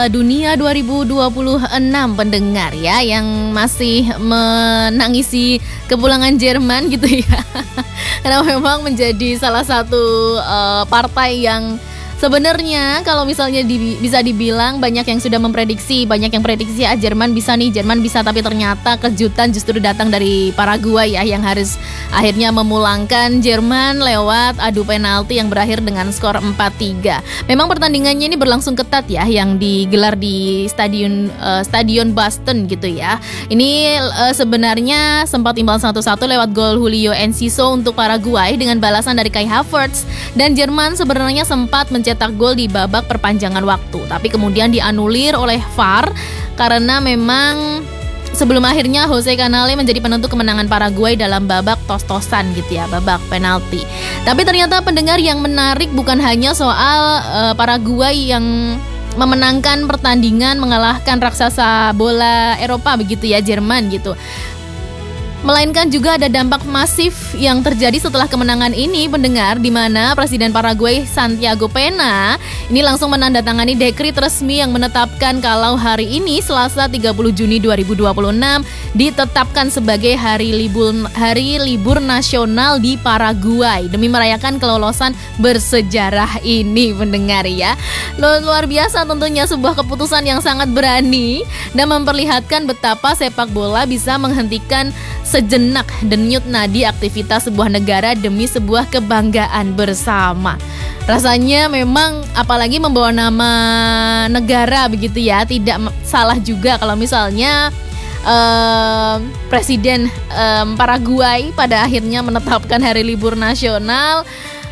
Dunia 2026 pendengar ya yang masih menangisi kepulangan Jerman gitu ya. Karena memang menjadi salah satu partai yang sebenarnya kalau misalnya bisa dibilang banyak yang sudah memprediksi, banyak yang prediksi Jerman bisa, tapi ternyata kejutan justru datang dari Paraguay ya yang harus akhirnya memulangkan Jerman lewat adu penalti yang berakhir dengan skor 4-3. Memang pertandingannya ini berlangsung ketat ya yang digelar di stadion Boston gitu ya. Ini sebenarnya sempat imbang 1-1 lewat gol Julio Enciso untuk Paraguay dengan balasan dari Kai Havertz, dan Jerman sebenarnya sempat cetak gol di babak perpanjangan waktu, tapi kemudian dianulir oleh VAR karena memang sebelum akhirnya Jose Canale menjadi penentu kemenangan Paraguay dalam babak tos-tosan gitu ya, babak penalti. Tapi ternyata pendengar yang menarik bukan hanya soal Paraguay yang memenangkan pertandingan mengalahkan raksasa bola Eropa begitu ya, Jerman gitu, melainkan juga ada dampak masif yang terjadi setelah kemenangan ini pendengar, di mana Presiden Paraguay Santiago Pena ini langsung menandatangani dekret resmi yang menetapkan kalau hari ini Selasa 30 Juni 2026 ditetapkan sebagai hari libur nasional di Paraguay demi merayakan kelolosan bersejarah ini pendengar ya. Luar biasa tentunya, sebuah keputusan yang sangat berani dan memperlihatkan betapa sepak bola bisa menghentikan sejenak denyut nadi aktivitas sebuah negara demi sebuah kebanggaan bersama. Rasanya memang apalagi membawa nama negara begitu ya, tidak salah juga kalau misalnya Presiden Paraguay pada akhirnya menetapkan hari libur nasional.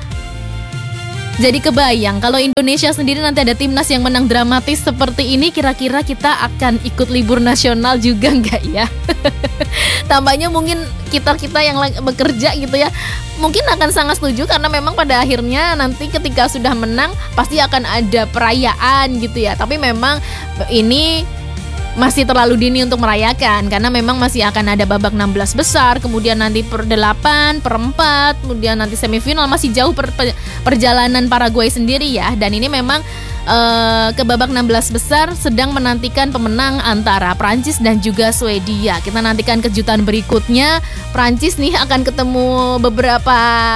Jadi kebayang kalau Indonesia sendiri nanti ada timnas yang menang dramatis seperti ini, kira-kira kita akan ikut libur nasional juga nggak ya? Tampaknya mungkin kita yang bekerja gitu ya, mungkin akan sangat setuju karena memang pada akhirnya nanti ketika sudah menang pasti akan ada perayaan gitu ya. Tapi memang ini masih terlalu dini untuk merayakan karena memang masih akan ada babak 16 besar, kemudian nanti per 8, per 4, kemudian nanti semifinal, masih jauh perjalanan Paraguay sendiri ya. Dan ini memang ke babak 16 besar sedang menantikan pemenang antara Prancis dan juga Swedia. Kita nantikan kejutan berikutnya. Prancis nih akan ketemu beberapa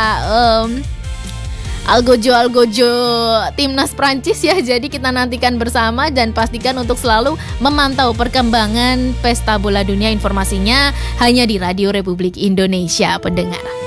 algojo timnas Prancis ya. Jadi kita nantikan bersama dan pastikan untuk selalu memantau perkembangan pesta bola dunia. Informasinya hanya di Radio Republik Indonesia pendengar.